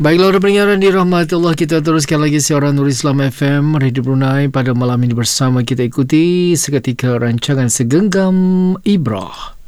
Baiklah, pendengar di rahmatullah, kita teruskan lagi siaran Nur Islam FM Radio Brunei. Pada malam ini bersama kita ikuti seketika rancangan Segenggam Ibrah.